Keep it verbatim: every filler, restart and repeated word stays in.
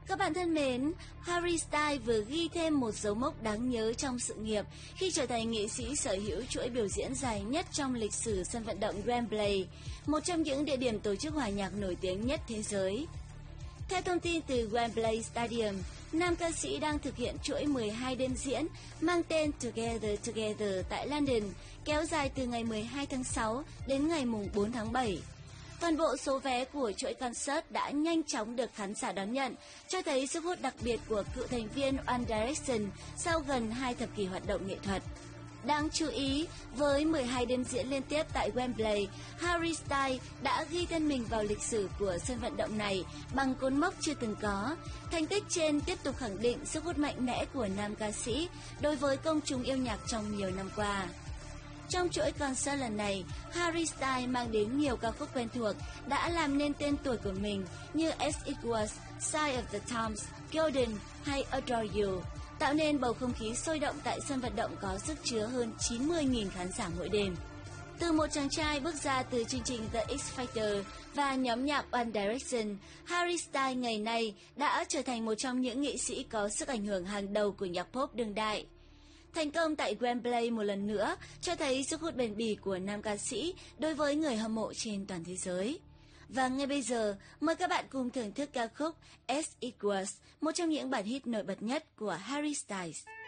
Các bạn thân mến, Harry Styles vừa ghi thêm một dấu mốc đáng nhớ trong sự nghiệp khi trở thành nghệ sĩ sở hữu chuỗi biểu diễn dài nhất trong lịch sử sân vận động Wembley, một trong những địa điểm tổ chức hòa nhạc nổi tiếng nhất thế giới. Theo thông tin từ Wembley Stadium, nam ca sĩ đang thực hiện chuỗi mười hai đêm diễn mang tên Together Together tại London, kéo dài từ ngày mười hai tháng sáu đến ngày bốn tháng bảy. Toàn bộ số vé của chuỗi concert đã nhanh chóng được khán giả đón nhận, cho thấy sức hút đặc biệt của cựu thành viên One Direction sau gần hai thập kỷ hoạt động nghệ thuật. Đáng chú ý, với mười hai đêm diễn liên tiếp tại Wembley, Harry Styles đã ghi tên mình vào lịch sử của sân vận động này bằng cột mốc chưa từng có. Thành tích trên tiếp tục khẳng định sức hút mạnh mẽ của nam ca sĩ đối với công chúng yêu nhạc trong nhiều năm qua. Trong chuỗi concert lần này, Harry Styles mang đến nhiều ca khúc quen thuộc đã làm nên tên tuổi của mình như As It Was, Sign of the Times, Golden hay Adore You, tạo nên bầu không khí sôi động tại sân vận động có sức chứa hơn chín mươi nghìn khán giả mỗi đêm. Từ một chàng trai bước ra từ chương trình The X Factor và nhóm nhạc One Direction, Harry Styles ngày nay đã trở thành một trong những nghệ sĩ có sức ảnh hưởng hàng đầu của nhạc pop đương đại. Thành công tại Wembley một lần nữa cho thấy sức hút bền bỉ của nam ca sĩ đối với người hâm mộ trên toàn thế giới. Và ngay bây giờ, mời các bạn cùng thưởng thức ca khúc As It Was, một trong những bản hit nổi bật nhất của Harry Styles.